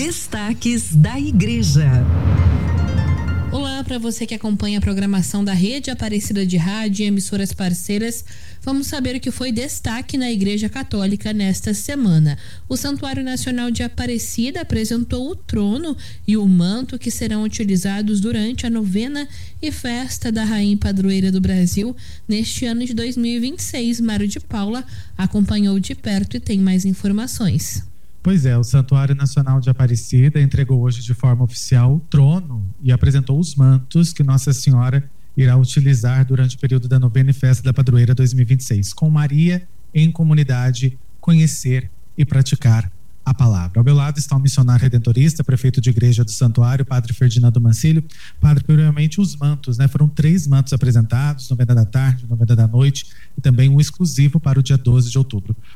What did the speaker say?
Destaques da Igreja. Olá para você que acompanha a programação da Rede Aparecida de Rádio e emissoras parceiras. Vamos saber o que foi destaque na Igreja Católica nesta semana. O Santuário Nacional de Aparecida apresentou o trono e o manto que serão utilizados durante a novena e festa da Rainha Padroeira do Brasil neste ano de 2026. Mário de Paula acompanhou de perto e tem mais informações. Pois é, o Santuário Nacional de Aparecida entregou hoje de forma oficial o trono e apresentou os mantos que Nossa Senhora irá utilizar durante o período da novena e festa da Padroeira 2026. Com Maria em comunidade, conhecer e praticar a palavra. Ao meu lado está o missionário redentorista, prefeito de igreja do Santuário, Padre Ferdinando Mancilio. Padre, primeiramente os mantos, né? Foram 3 mantos apresentados, novena da tarde, novena da noite e também um exclusivo para o dia 12 de outubro.